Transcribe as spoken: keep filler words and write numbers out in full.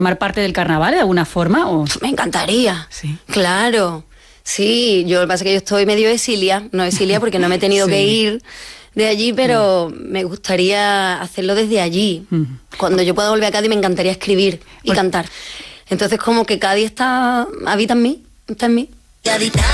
¿Formar parte del carnaval de alguna forma? ¿O? Me encantaría. Sí. Claro. Sí, yo lo que pasa es que yo estoy medio exilia, no exilia porque no me he tenido sí. que ir de allí, pero mm. me gustaría hacerlo desde allí. Mm. Cuando yo pueda volver a Cádiz me encantaría escribir y Por... cantar. Entonces como que Cádiz está, habita en mí, está en mí.